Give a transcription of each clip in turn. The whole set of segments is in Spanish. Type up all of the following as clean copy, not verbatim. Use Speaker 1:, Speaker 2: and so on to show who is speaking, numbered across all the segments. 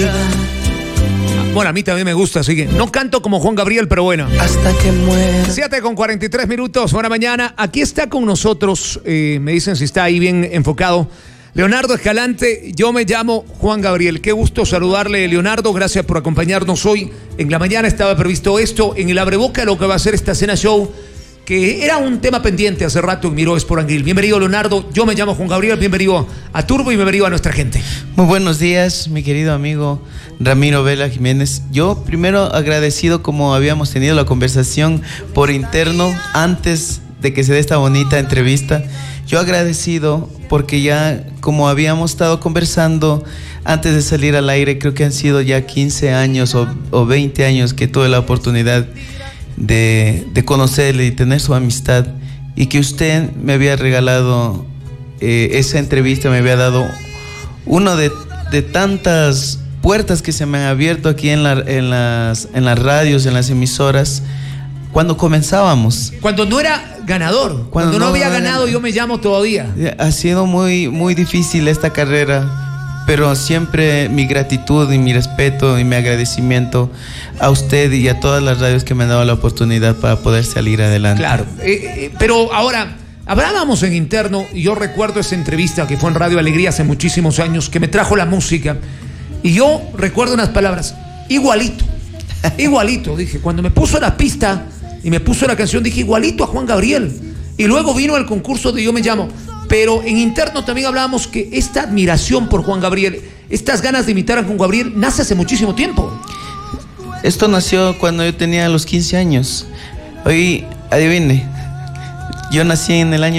Speaker 1: vida.
Speaker 2: Bueno, a mí también me gusta, así que no canto como Juan Gabriel, pero bueno.
Speaker 1: Hasta que muera.
Speaker 2: 7:43, buena mañana. Aquí está con nosotros, me dicen si está ahí bien enfocado, Leonardo Escalante. Yo me llamo Juan Gabriel. Qué gusto saludarle, Leonardo. Gracias por acompañarnos hoy. En la mañana estaba previsto esto, en el abreboca, lo que va a ser esta cena show, que era un tema pendiente hace rato en Miró Esporanguil. Bienvenido, Leonardo. Yo me llamo Juan Gabriel. Bienvenido a Turbo y bienvenido a nuestra gente.
Speaker 3: Muy buenos días, mi querido amigo Ramiro Vela Jiménez. Yo primero agradecido, como habíamos tenido la conversación por interno antes de que se dé esta bonita entrevista. Yo agradecido porque ya, como habíamos estado conversando antes de salir al aire, creo que han sido ya 15 años o 20 años que tuve la oportunidad de conocerle y tener su amistad, y que usted me había regalado esa entrevista, me había dado uno de tantas puertas que se me han abierto aquí en las radios, en las emisoras, cuando comenzábamos.
Speaker 2: Cuando no era ganador, cuando no había ganado, yo me llamo todavía.
Speaker 3: Ha sido muy, muy difícil esta carrera, pero siempre mi gratitud y mi respeto y mi agradecimiento a usted y a todas las radios que me han dado la oportunidad para poder salir adelante.
Speaker 2: Claro, pero ahora, hablábamos en interno, y yo recuerdo esa entrevista que fue en Radio Alegría hace muchísimos años, que me trajo la música, y yo recuerdo unas palabras, igualito, dije, cuando me puso la pista y me puso la canción, dije, igualito a Juan Gabriel, y luego vino el concurso de Yo me llamo. Pero en interno también hablábamos que esta admiración por Juan Gabriel, estas ganas de imitar a Juan Gabriel, nace hace muchísimo tiempo.
Speaker 3: Esto nació cuando yo tenía los 15 años. Hoy, adivine, yo nací en el año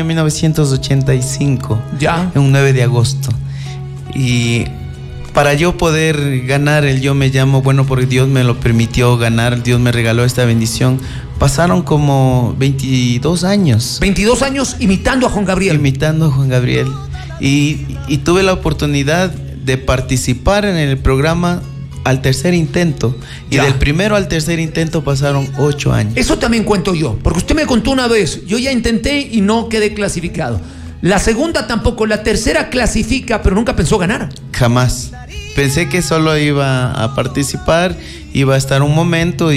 Speaker 3: 1985,
Speaker 2: ya,
Speaker 3: en un 9 de agosto. Y para yo poder ganar el Yo me llamo, bueno, porque Dios me lo permitió ganar, Dios me regaló esta bendición, pasaron como 22 años.
Speaker 2: 22 años imitando a Juan Gabriel.
Speaker 3: Imitando a Juan Gabriel. Y tuve la oportunidad de participar en el programa al tercer intento. Y del primero al tercer intento pasaron 8 años.
Speaker 2: Eso también cuento yo, porque usted me contó una vez, yo ya intenté y no quedé clasificado. La segunda tampoco, la tercera clasifica, pero nunca pensó ganar.
Speaker 3: Jamás. Pensé que solo iba a participar, iba a estar un momento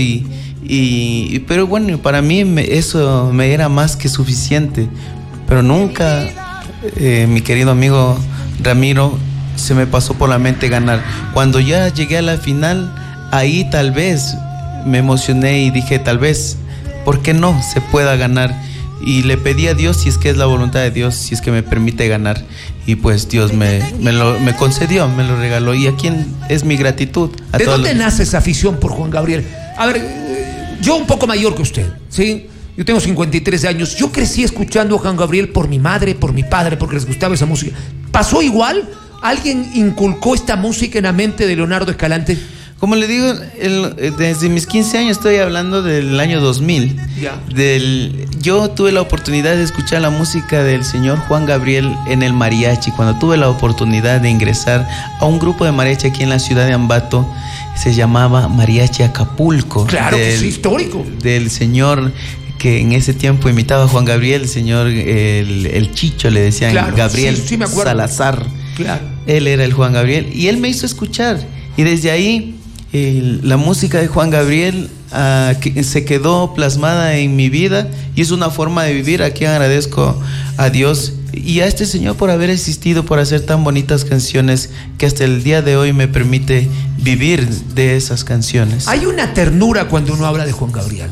Speaker 3: pero bueno, para mí eso me era más que suficiente. Pero nunca, mi querido amigo Ramiro, se me pasó por la mente ganar. Cuando ya llegué a la final, ahí tal vez me emocioné y dije, tal vez, ¿por qué no se pueda ganar? Y le pedí a Dios, si es que es la voluntad de Dios, si es que me permite ganar. Y pues Dios me concedió, me lo regaló. Y aquí es mi gratitud.
Speaker 2: ¿De dónde nace esa afición por Juan Gabriel? A ver, yo un poco mayor que usted, ¿sí? Yo tengo 53 años. Yo crecí escuchando a Juan Gabriel por mi madre, por mi padre, porque les gustaba esa música. ¿Pasó igual? ¿Alguien inculcó esta música en la mente de Leonardo Escalante?
Speaker 3: Como le digo, desde mis 15 años, estoy hablando del año 2000.
Speaker 2: Ya.
Speaker 3: Yo tuve la oportunidad de escuchar la música del señor Juan Gabriel en el mariachi. Cuando tuve la oportunidad de ingresar a un grupo de mariachi aquí en la ciudad de Ambato, se llamaba Mariachi Acapulco.
Speaker 2: Claro, que es histórico. Del
Speaker 3: señor que en ese tiempo imitaba a Juan Gabriel, el señor el Chicho, le decían, claro, Gabriel,
Speaker 2: sí, me acuerdo.
Speaker 3: Salazar.
Speaker 2: Claro.
Speaker 3: Él era el Juan Gabriel y él me hizo escuchar. Y desde ahí la música de Juan Gabriel que se quedó plasmada en mi vida, y es una forma de vivir. Aquí agradezco a Dios y a este señor por haber existido, por hacer tan bonitas canciones que hasta el día de hoy me permite vivir de esas canciones.
Speaker 2: Hay una ternura cuando uno habla de Juan Gabriel.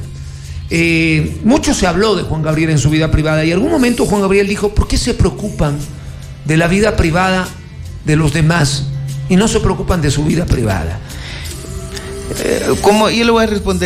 Speaker 2: Mucho se habló de Juan Gabriel en su vida privada, y en algún momento Juan Gabriel dijo: ¿por qué se preocupan de la vida privada de los demás y no se preocupan de su vida privada?
Speaker 3: Como yo le voy a responder